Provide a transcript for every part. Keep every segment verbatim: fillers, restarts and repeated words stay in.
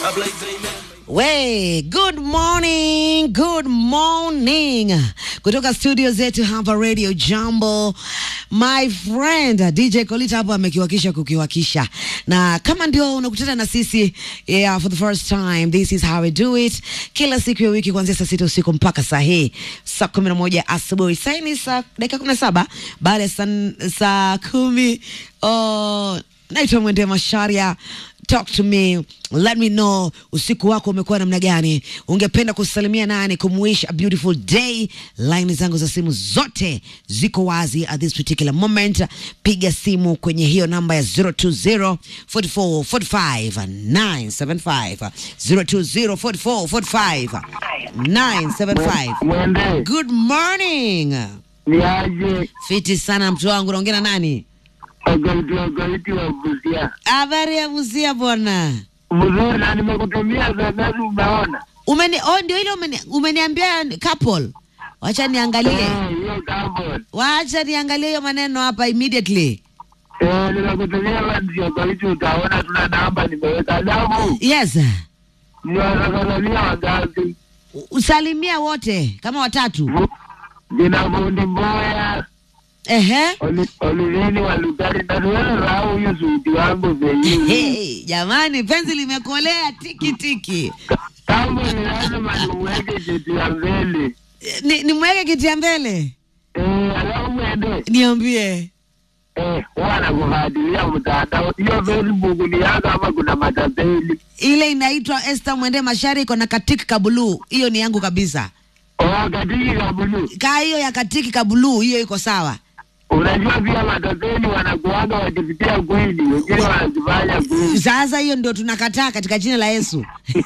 We, good morning, good morning. Kutoka studio zetu hapa Radio Jambo. My friend D J Kolita hapo amekiwakisha kukiwakisha. Na kama ndio unakutana na sisi yeah, for the first time, this is how we do it. Kila siku ya wiki kuanzia saa sita usiku mpaka saa hii saa kumi na moja asubuhi. Sasa ni saa dakika kumi na saba baada ya saa, saa kumi. Oh, naitwa Mwende Masharia. Talk to me, let me know usiku wako umekuwa namna gani. Ungependa kusalimia nani, kumwish a beautiful day? Line zangu za simu zote ziko wazi at this particular moment. Piga simu kwenye hiyo namba ya zero two zero, four four four five, nine seven five, zero two zero, four four four five, nine seven five. Good morning. Ni aje? Fiti sana mtu wangu, unaongea na nani? Ogoliti wa Busia. Habari ya Busia bwana. Mzuri, na nimekutumia zanadu umeona. Umeni oh ndio ile umeni umeniambia couple. Wacha niangalie. Eh, hiyo couple. Wacha niangalie hiyo maneno hapa immediately. Eh, nimekutumia wanzi ogoliti utaona tuna namba nimeweka damu. Yes. Ni wanasalimia wangapi? Usalimia wote kama watatu. Jina Bundi Mboya. Ehe. Olivini wa Lugari na wewe au huyo zuti wangu venyewe. Hey, jamani penzi limekolea tiki tiki. Kama ni lazima niweke kiti ya mbele. Ni nimweke kiti ya mbele? Eh, alafu mwende. Niambie. Eh, wana kufadilia mtandao. Hiyo Facebook ni yanga ama kuna matapeli? Ile inaitwa Esther Mwende Mashari iko na Katiki Kabulu. Hiyo ni yangu kabisa. Oh, Katiki Kabulu. Ka hiyo ya Katiki Kabulu hiyo iko sawa. Unajua pia matapeli wanakuaga wakipitia kweli, wengine wanajifanya kweli. Sasa hiyo ndio tunakataa katika jina la Yesu.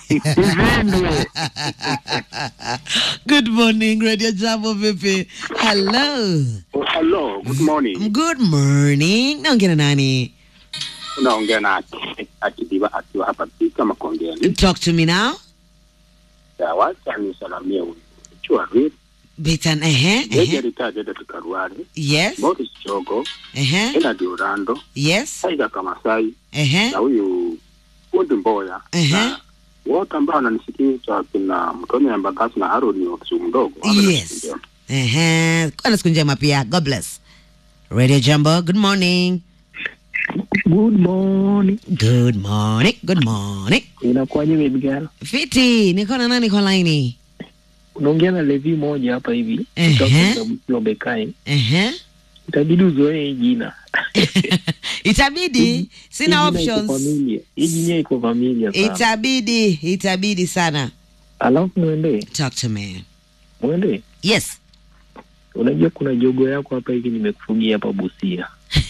Good morning, Radio Jambo vipi? Hello. Oh, hello, good morning. Good morning. Naongea na nani? Unaongea na Akidiba akiwa hapa Pika Makongeni. Talk to me now. Ya wacha ni salamia huyu. Chua read. Bitan ehe. Yeje ritaje de tukaruari. Yes. Boris Chogo. Ehe. Ina Diorando. Yes. Saiga Kamasai. Ehe. Na huyu Bundi Mboya. Ehe. Wote ambao wananisikiza kuna Mtonya Mbakasi na Aaron Oxu mdogo. Yes. Ehe. Kwa siku njema pia. God bless. Radio Jambo, good morning. Good morning. Good morning. Good morning. Inakuwaje baby girl? Fiti, niko na nani kwa line? Unaongea na Levi moja hapa hivi. Ehe. Kutoka Bekai. Ehe. Itabidi uzoee hii jina. Itabidi, sina options. Hii jina iko familia sana. Itabidi, itabidi sana. Alafu mwende. Talk to me. Mwende. Yes. Unajua kuna jogo yako hapa hivi nimekufugia hapa Busia.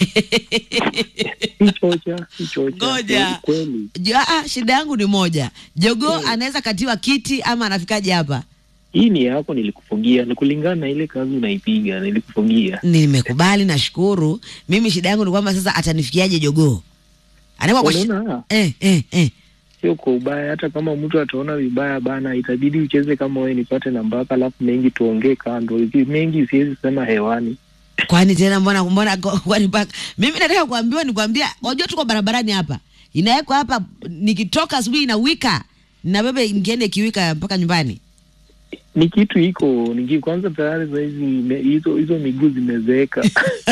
Ichocha, ichocha. Ngoja. Kweli. Ah, shida yangu ni moja. Jogo hey, anaweza katiwa kiti ama anafikaje hapa? Hii ni yako nilikufungia, ni kulingana na ile kazi unaipiga, nilikufungia. Nimekubali na shukuru. Mimi shida yangu ni kwamba sasa atanifikiaje jogo? Anakuwa kwa Unaona? Eh eh eh. Sio kwa ubaya, hata kama mtu ataona vibaya bana, itabidi ucheze kama wewe, nipate namba yako alafu mengi tuongee kando. Hivi mengi siwezi sema hewani. Kwani tena mbona mbona kwani paka mimi nataka kuambiwa nikwambia, unajua tuko barabarani hapa. Inawekwa hapa nikitoka asubuhi na wika na bebe ingiende kiwika mpaka nyumbani. Ni kitu iko, niki kwanza tayari sasa hizi hizo hizo miguu zimezeeka.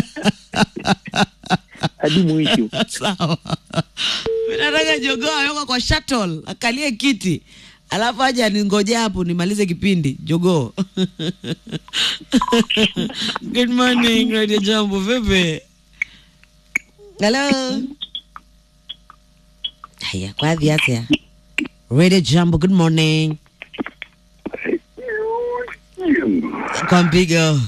Hadi mwisho. Sawa. Mimi nataka jogoo yuko kwa shuttle, akalie kiti. Alafu aje ningoje hapo nimalize kipindi jogoo. Good morning, Radio Jambo vipi? Hello. Haya, kwa vipi? Radio Jambo, good morning. Kwa mpigo.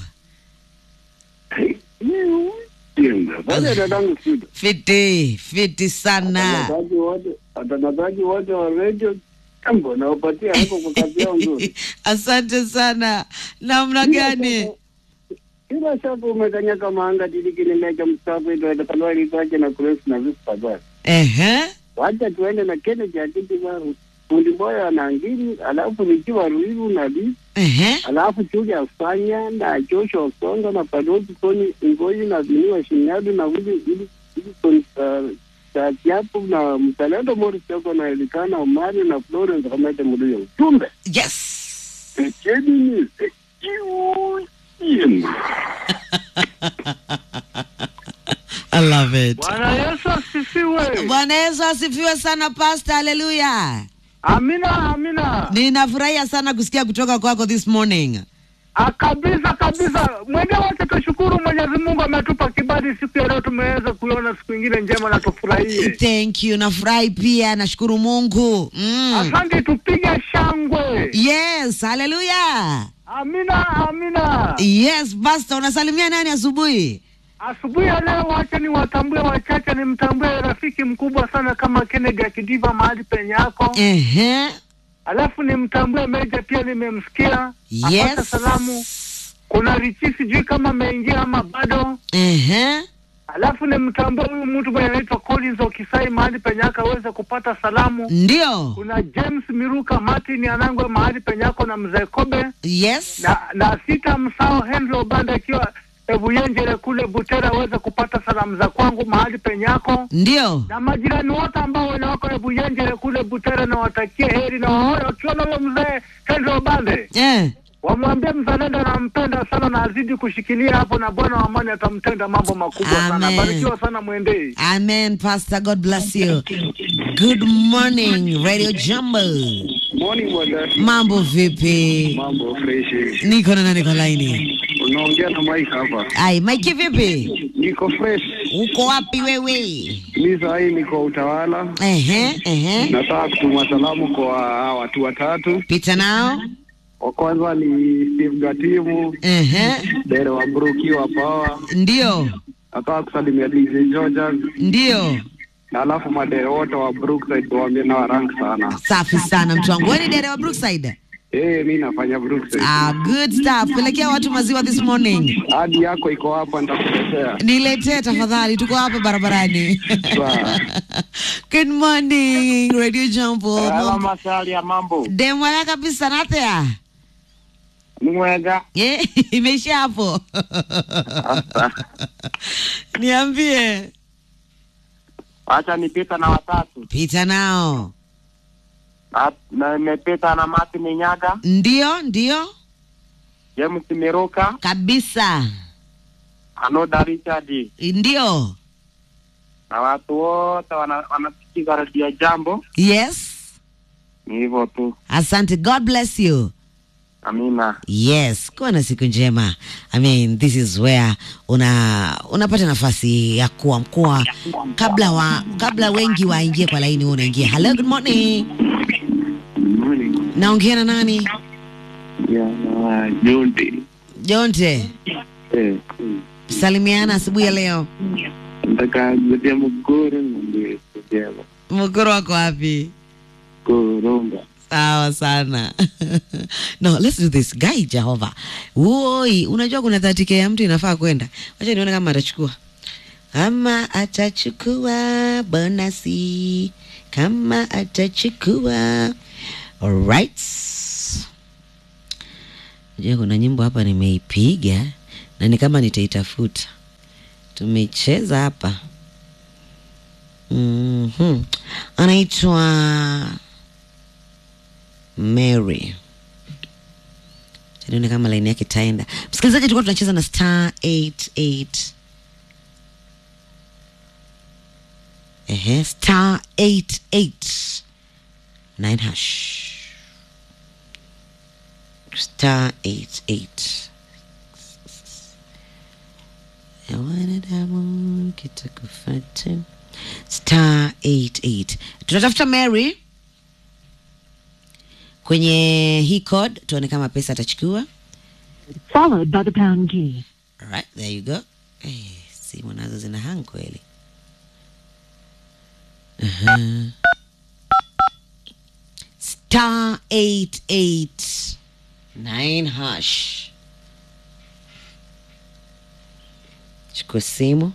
Bale dadangu studio. Fiti, fiti sana. Watangazaji wote, watangazaji wote wa radio Jambo na upatia hapo kwa kazi yao nzuri. Asante sana. Namna gani? Kila shaka umetanya kama anga tiliki ni meja mstafu ito ya talwari kwache na kuresi na visu pagwari. Ehe. Wacha tuende na kene cha titi waru. Bundi Mboya na ngiri, alafu nikiwa Ruiru na Bi. Ehe. Alafu chuja afanya na Joshua Osonga na Padoti Tony Ngoyi na Viniwa Shinyadu na Wili Wili Wili Chaki hapo na mtalendo Morris yako na Elikana Omani na Florence Kamete Muduyo. Tumbe. Yes. Ekedi ni ekiu yin. I love it. Bwana Yesu asifiwe. Bwana Yesu asifiwe sana pastor. Hallelujah. Amina, amina. Ninafurahia sana kusikia kutoka kwako this morning. Ah, kabisa kabisa. Mwende wote tushukuru Mwenyezi Mungu ametupa kibali siku ya leo tumeweza kuiona siku nyingine njema na tufurahie. Thank you. Nafurahi pia, nashukuru Mungu. Mm. Asante, tupige shangwe. Yes, hallelujah. Amina, amina. Yes, pastor, unasalimia nani asubuhi? Asubuhi ya leo wacha ni watambue wachache, ni mtambue rafiki mkubwa sana kama Kennedy Akidiva mahali penye yako. Ehe. Alafu ni mtambue Meja pia nimemsikia. Yes. Apata salamu. Kuna Richisi juu kama ameingia ama bado. Ehe. Alafu ni mtambue huyu mtu mwenye anaitwa Collins Okisai mahali penye yako aweze kupata salamu. Ndio. Kuna James Miruka Martin Anangwe mahali penye yako na Mzee Kobe. Yes. Na na sita msao Henry Obanda akiwa Ebuyenjere kule Butera aweze kupata salamu za kwangu mahali penye yako. Ndio. Na majirani wote ambao wana wako Ebuyenjere kule Butera na watakie heri na waone wakiona ule mzee Henry Obanda. Eh. Wamwambie mzalendo anampenda sana na azidi kushikilia hapo na Bwana wa amani atamtenda mambo makubwa sana. Barikiwa sana mwendei. Amen, Pastor. God bless you. Good morning, Radio Jambo. Morning brother. Mambo vipi? Mambo fresh. Niko na nani kwa line? Unaongea na Mike hapa. Ai, Mike vipi? Niko fresh. Uko wapi wewe? Mimi sasa niko Utawala. Ehe, ehe. Nataka kutuma salamu kwa watu watatu. Pita nao. Wa kwanza ni Steve Gatimu. Ehe. Dere wa Bruki wa Power. Ndio. Nataka kusalimia D J George. Ndio. Na alafu madere wote wa Brookside waambie na rank sana. Safi sana mtu wangu. Wewe ni dere wa Brookside? Eh, mimi nafanya Brookside. Ah, good stuff. Pelekea watu maziwa this morning. Hadi yako iko hapa nitakuletea. Niletee tafadhali, tuko hapa barabarani. Sawa. Good morning, Radio Jambo. Hello masali ya mambo. Demwa kabisa natea. Mwega. Eh, imeisha hapo. Niambie. Acha nipita na watatu. Pita nao. Na nimepita na Martin Nyaga. Ndio, ndio. James Miruka. Kabisa. Anoda Richard. Ndio. Na watu wote wanasikiza Radio Jambo. Yes. Ni hivyo tu. Asante, God bless you. Amina. Yes, kuwa na siku njema. I mean, this is where una unapata nafasi ya kuwa mkua kabla wa kabla wengi waingie kwa laini wewe unaingia. Hello, good morning. Good morning. Naongea na nani? Yeah, na Jonte. Jonte. Eh. Salimiana asubuhi ya leo. Nataka kutia mgoro ndio sema. Mgoro wako wapi? Koronga. Sawa sana. No, let's do this. Guy Jehova. Woi, unajua kuna thirty K ya mtu inafaa kwenda. Wacha nione kama atachukua. Kama atachukua bonasi. Kama atachukua. Alright. Unajua kuna nyimbo hapa nimeipiga na ni kama nitaitafuta. Tumecheza hapa. Mhm. Anaitwa Mary. Tunaona kama line yake itaenda. Msikilizaji, tulikuwa tunacheza na star eight eight. Eh, star eight eight nine hash. Star eight eight. I wanted that one kitakufata. Star eight eight. Tunatafuta Mary kwenye hii code tuone kama pesa atachukua. Followed by the pound key. Alright, there you go. Eh, si mwanazo zina hang kweli. Uh-huh. Star eight eight nine hash. Chukua simu.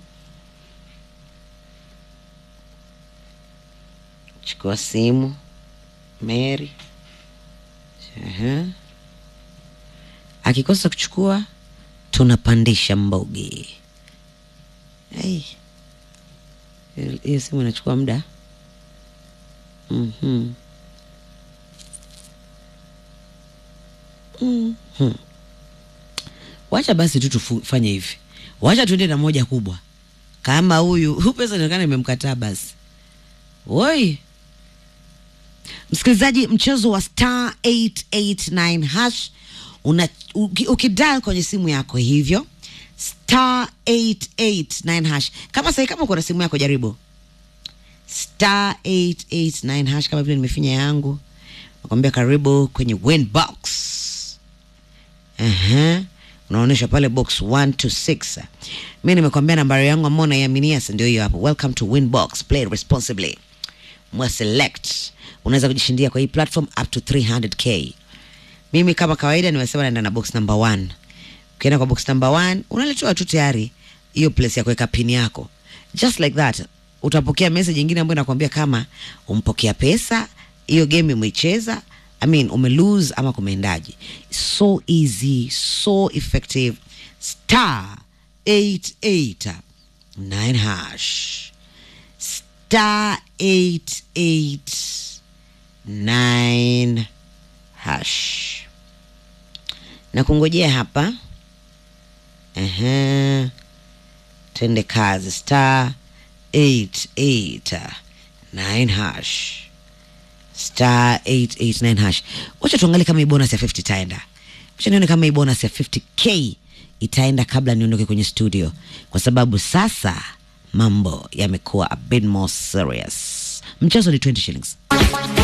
Chukua simu. Mary. Uh-huh. Akikosa kuchukua tunapandisha mbogi. Hey. Hiyo simu inachukua muda. Mhm. Mhm. Wacha basi tu tufanye hivi. Wacha tuende na moja kubwa. Kama huyu, huyu pesa inaonekana imemkataa basi. Woi. Msikilizaji, mchezo wa star eight eight nine hash una ukidial kwenye simu yako hivyo star eight eight nine hash. Kama sasa kama uko na simu yako jaribu star eight eight nine hash kama vile nimefinya yangu. Nakwambia karibu kwenye Winbox. Aha. Unaonesha pale box one to six. Mimi nimekwambia nambari yangu ambayo naiaminia ndio hiyo hapo. Welcome to Winbox. Play responsibly. Mwa select. Unaweza kujishindia kwa hii platform up to three hundred k. Mimi kama kawaida nimesema naenda na box number one. Ukienda kwa box number one, unaletewa tu tayari hiyo place ya kuweka pin yako. Just like that. Utapokea message nyingine ambayo inakwambia kama umpokea pesa, hiyo game umeicheza, I mean ume lose ama kumeendaje. So easy, so effective. Star eight eight nine hash. Star eight eight nine hash. Na kungojea hapa. Aha. Tende kazi. Star eight eight nine hash. Star eight eight nine hash. Wacha tuangalie kama hii bonus ya fifty itaenda. Wacha nione kama hii bonus ya fifty k itaenda kabla niondoke kwenye studio. Kwa sababu sasa mambo yamekuwa a bit more serious. Mchezo ni twenty shillings.